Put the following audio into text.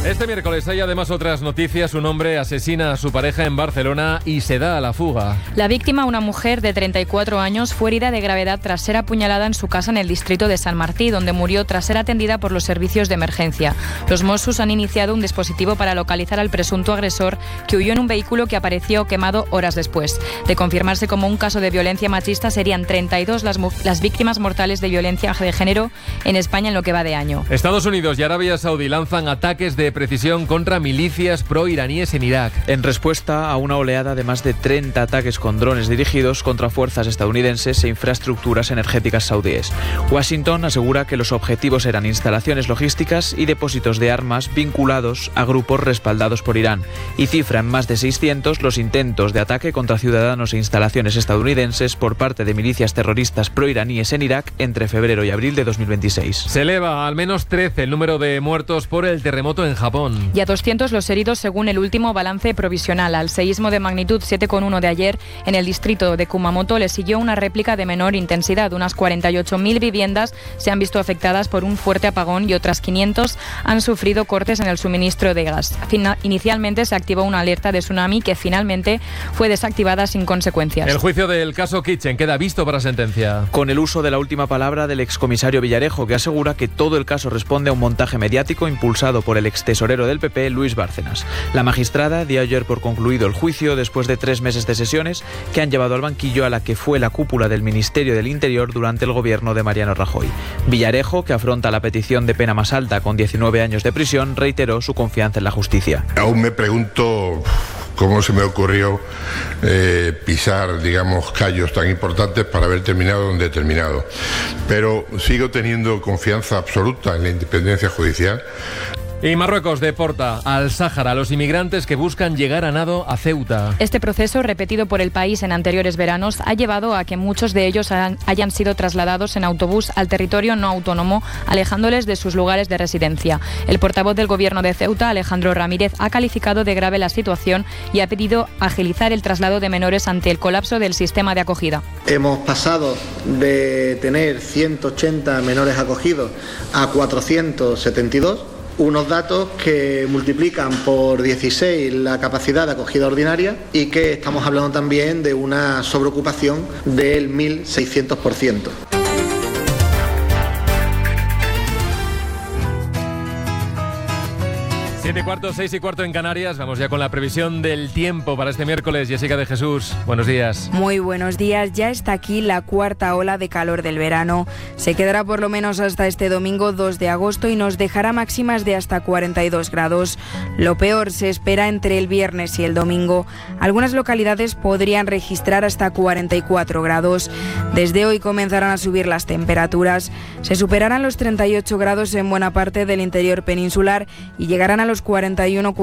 Este miércoles hay además otras noticias. Un hombre asesina a su pareja en Barcelona y se da a la fuga. La víctima, una mujer de 34 años, fue herida de gravedad tras ser apuñalada en su casa en el distrito de San Martí, donde murió tras ser atendida por los servicios de emergencia. Los Mossos han iniciado un dispositivo para localizar al presunto agresor, que huyó en un vehículo que apareció quemado horas después. De confirmarse como un caso de violencia machista, serían 32 las víctimas mortales de violencia de género en España en lo que va de año. Estados Unidos y Arabia Saudí lanzan ataques de precisión contra milicias pro-iraníes en Irak. En respuesta a una oleada de más de 30 ataques con drones dirigidos contra fuerzas estadounidenses e infraestructuras energéticas saudíes. Washington asegura que los objetivos eran instalaciones logísticas y depósitos de armas vinculados a grupos respaldados por Irán, y cifra en más de 600 los intentos de ataque contra ciudadanos e instalaciones estadounidenses por parte de milicias terroristas pro-iraníes en Irak entre febrero y abril de 2026. Se eleva a al menos 13 el número de muertos por el terremoto en Japón. Y a 200 los heridos según el último balance provisional. Al seísmo de magnitud 7,1 de ayer en el distrito de Kumamoto le siguió una réplica de menor intensidad. Unas 48.000 viviendas se han visto afectadas por un fuerte apagón y otras 500 han sufrido cortes en el suministro de gas. Inicialmente se activó una alerta de tsunami que finalmente fue desactivada sin consecuencias. El juicio del caso Kitchen queda visto para sentencia. Con el uso de la última palabra del excomisario Villarejo, que asegura que todo el caso responde a un montaje mediático impulsado por el extesorero del PP, Luis Bárcenas. La magistrada dio ayer por concluido el juicio después de 3 meses de sesiones que han llevado al banquillo a la que fue la cúpula del Ministerio del Interior durante el gobierno de Mariano Rajoy. Villarejo, que afronta la petición de pena más alta con 19 años de prisión, reiteró su confianza en la justicia. Aún me pregunto cómo se me ocurrió pisar, digamos, callos tan importantes para haber terminado donde he terminado. Pero sigo teniendo confianza absoluta en la independencia judicial. Y Marruecos deporta al Sáhara a los inmigrantes que buscan llegar a nado a Ceuta. Este proceso, repetido por el país en anteriores veranos, ha llevado a que muchos de ellos hayan sido trasladados en autobús al territorio no autónomo, alejándoles de sus lugares de residencia. El portavoz del gobierno de Ceuta, Alejandro Ramírez, ha calificado de grave la situación y ha pedido agilizar el traslado de menores ante el colapso del sistema de acogida. Hemos pasado de tener 180 menores acogidos a 472. Unos datos que multiplican por 16 la capacidad de acogida ordinaria y que estamos hablando también de una sobreocupación del 1.600%. 7:15, 6:15 en Canarias. Vamos ya con la previsión del tiempo para este miércoles. Jessica de Jesús, buenos días. Muy buenos días. Ya está aquí la cuarta ola de calor del verano. Se quedará por lo menos hasta este domingo 2 de agosto y nos dejará máximas de hasta 42 grados. Lo peor se espera entre el viernes y el domingo. Algunas localidades podrían registrar hasta 44 grados. Desde hoy comenzarán a subir las temperaturas. Se superarán los 38 grados en buena parte del interior peninsular y llegarán a los 41